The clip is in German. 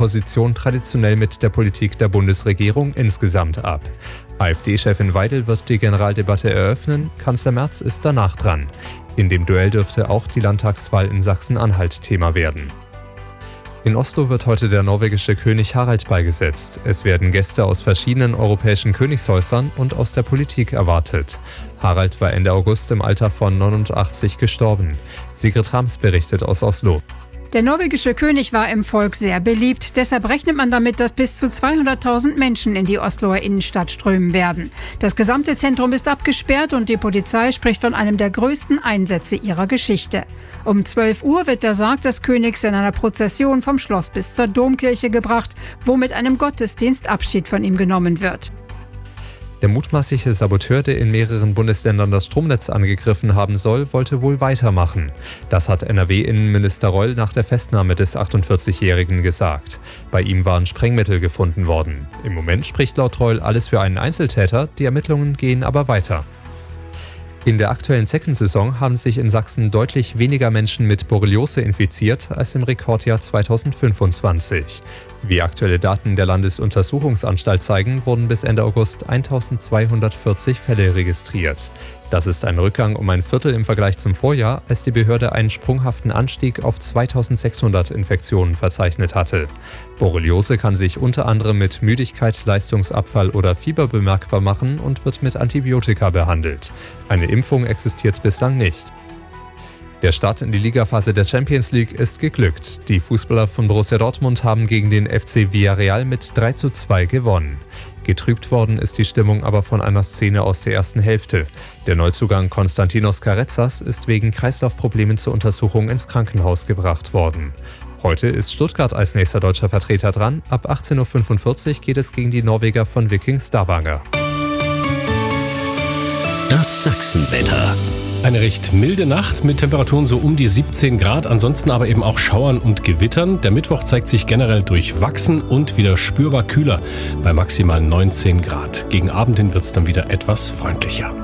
Opposition traditionell mit der Politik der Bundesregierung insgesamt ab. AfD-Chefin Weidel wird die Generaldebatte eröffnen, Kanzler Merz ist danach dran. In dem Duell dürfte auch die Landtagswahl in Sachsen-Anhalt Thema werden. In Oslo wird heute der norwegische König Harald beigesetzt. Es werden Gäste aus verschiedenen europäischen Königshäusern und aus der Politik erwartet. Harald war Ende August im Alter von 89 gestorben. Sigrid Harms berichtet aus Oslo. Der norwegische König war im Volk sehr beliebt. Deshalb rechnet man damit, dass bis zu 200.000 Menschen in die Osloer Innenstadt strömen werden. Das gesamte Zentrum ist abgesperrt und die Polizei spricht von einem der größten Einsätze ihrer Geschichte. Um 12 Uhr wird der Sarg des Königs in einer Prozession vom Schloss bis zur Domkirche gebracht, wo mit einem Gottesdienst Abschied von ihm genommen wird. Der mutmaßliche Saboteur, der in mehreren Bundesländern das Stromnetz angegriffen haben soll, wollte wohl weitermachen. Das hat NRW-Innenminister Reul nach der Festnahme des 48-Jährigen gesagt. Bei ihm waren Sprengmittel gefunden worden. Im Moment spricht laut Reul alles für einen Einzeltäter, die Ermittlungen gehen aber weiter. In der aktuellen Zeckensaison haben sich in Sachsen deutlich weniger Menschen mit Borreliose infiziert als im Rekordjahr 2025. Wie aktuelle Daten der Landesuntersuchungsanstalt zeigen, wurden bis Ende August 1240 Fälle registriert. Das ist ein Rückgang um ein Viertel im Vergleich zum Vorjahr, als die Behörde einen sprunghaften Anstieg auf 2600 Infektionen verzeichnet hatte. Borreliose kann sich unter anderem mit Müdigkeit, Leistungsabfall oder Fieber bemerkbar machen und wird mit Antibiotika behandelt. Eine Impfung existiert bislang nicht. Der Start in die Ligaphase der Champions League ist geglückt. Die Fußballer von Borussia Dortmund haben gegen den FC Villarreal mit 3:2 gewonnen. Getrübt worden ist die Stimmung aber von einer Szene aus der ersten Hälfte. Der Neuzugang Konstantinos Carezas ist wegen Kreislaufproblemen zur Untersuchung ins Krankenhaus gebracht worden. Heute ist Stuttgart als nächster deutscher Vertreter dran. Ab 18:45 Uhr geht es gegen die Norweger von Viking Stavanger. Das Sachsenwetter. Eine recht milde Nacht mit Temperaturen so um die 17 Grad, ansonsten aber eben auch Schauern und Gewittern. Der Mittwoch zeigt sich generell durchwachsen und wieder spürbar kühler bei maximal 19 Grad. Gegen Abend hin wird es dann wieder etwas freundlicher.